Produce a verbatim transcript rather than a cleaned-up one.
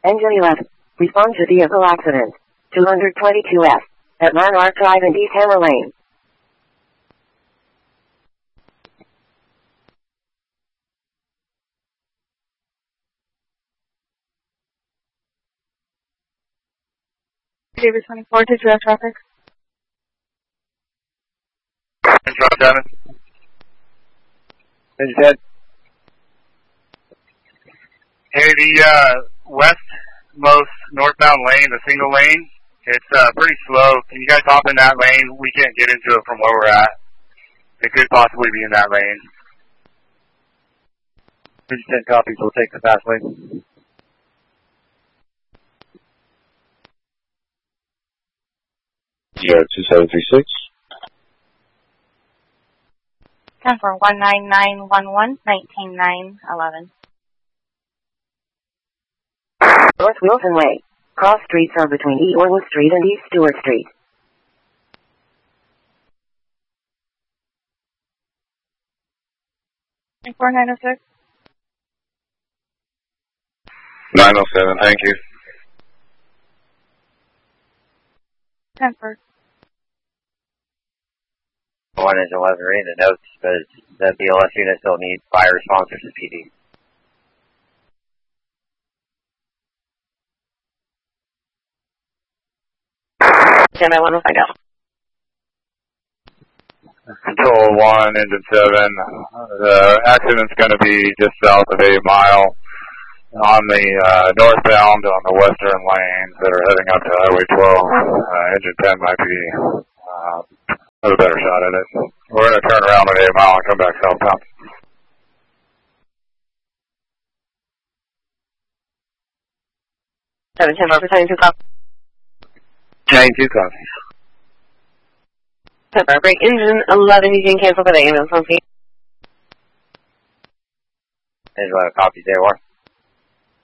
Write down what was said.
Engine eleven. Respond to vehicle accident. two twenty-two F. At Landmark Drive in East Hammer Lane. David twenty-four, did you have traffic? Engine seven. Engine ten. Hey, the uh, westmost northbound lane, the single lane, it's uh, pretty slow. Can you guys hop in that lane? We can't get into it from where we're at. It could possibly be in that lane. Engine ten copies, we'll take the fast lane. Zero two seven three six. ten for one nine nine one one, nineteen nine eleven. North Wilson Way. Cross streets are between E. Orwood Street and East Stewart Street. four nine oh six. nine oh seven, thank you. ten for. One engine eleven reading the notes, but the B L S unit still needs fire response to P D. Stand by one oh five out. Control one, engine seven. The accident's going to be just south of eight Mile on the uh, northbound on the western lanes that are heading up to Highway twelve. Uh, engine ten might be uh, have a better shot at it. We're going to turn around at eight Mile and come back southbound. seven ten over ten two copies. nine two copies. Pepper, break engine eleven, you can cancel for the ambulance on feet. Engine eleven copies, there, one.